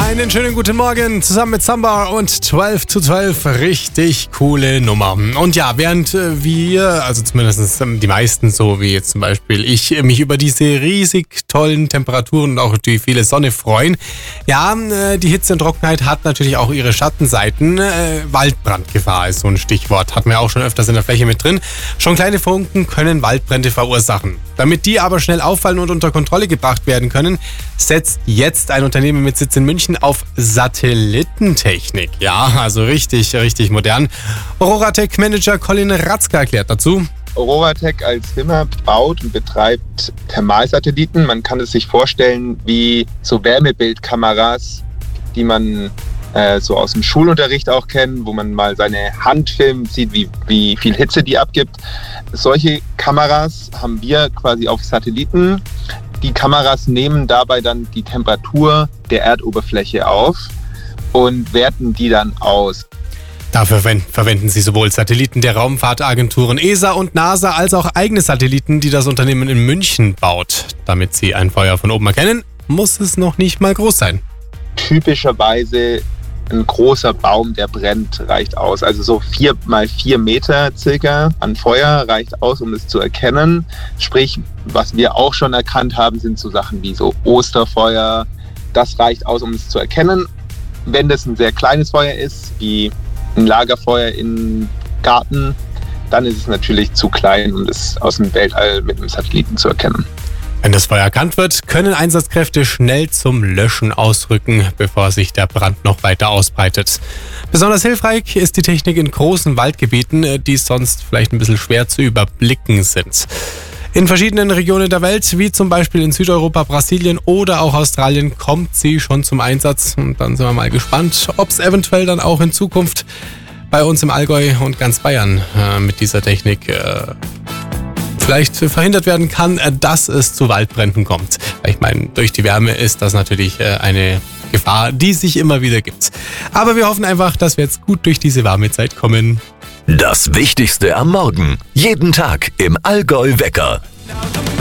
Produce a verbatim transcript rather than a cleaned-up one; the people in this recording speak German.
Einen schönen guten Morgen zusammen mit Samba und zwölf zu zwölf. Richtig coole Nummer. Und ja, während wir, also zumindest die meisten, so wie jetzt zum Beispiel ich, mich über diese riesig tollen Temperaturen und auch die viele Sonne freuen, ja, die Hitze und Trockenheit hat natürlich auch ihre Schattenseiten. Waldbrandgefahr ist so ein Stichwort. Hatten wir auch schon öfters in der Fläche mit drin. Schon kleine Funken können Waldbrände verursachen. Damit die aber schnell auffallen und unter Kontrolle gebracht werden können, setzt jetzt ein Unternehmen mit Sitz in München auf Satellitentechnik. Ja, also richtig, richtig modern. Auroratech-Manager Colin Ratzka erklärt dazu. Auroratech als Firma baut und betreibt Thermalsatelliten. Man kann es sich vorstellen wie so Wärmebildkameras, die man äh, so aus dem Schulunterricht auch kennt, wo man mal seine Hand filmt, sieht, wie, wie viel Hitze die abgibt. Solche Kameras haben wir quasi auf Satelliten. Die Kameras nehmen dabei dann die Temperatur der Erdoberfläche auf und werten die dann aus. Dafür verwenden sie sowohl Satelliten der Raumfahrtagenturen E S A und NASA als auch eigene Satelliten, die das Unternehmen in München baut. Damit sie ein Feuer von oben erkennen, muss es noch nicht mal groß sein. Typischerweise ein großer Baum, der brennt, reicht aus. Also so vier mal vier Meter circa an Feuer reicht aus, um es zu erkennen. Sprich, was wir auch schon erkannt haben, sind so Sachen wie so Osterfeuer. Das reicht aus, um es zu erkennen. Wenn das ein sehr kleines Feuer ist, wie ein Lagerfeuer im Garten, dann ist es natürlich zu klein, um das aus dem Weltall mit einem Satelliten zu erkennen. Wenn das Feuer erkannt wird, können Einsatzkräfte schnell zum Löschen ausrücken, bevor sich der Brand noch weiter ausbreitet. Besonders hilfreich ist die Technik in großen Waldgebieten, die sonst vielleicht ein bisschen schwer zu überblicken sind. In verschiedenen Regionen der Welt, wie zum Beispiel in Südeuropa, Brasilien oder auch Australien, kommt sie schon zum Einsatz. Und dann sind wir mal gespannt, ob es eventuell dann auch in Zukunft bei uns im Allgäu und ganz Bayern äh, mit dieser Technik äh, vielleicht verhindert werden kann, dass es zu Waldbränden kommt. Ich meine, durch die Wärme ist das natürlich eine Gefahr, die sich immer wieder gibt. Aber wir hoffen einfach, dass wir jetzt gut durch diese warme Zeit kommen. Das Wichtigste am Morgen. Jeden Tag im Allgäu Wecker.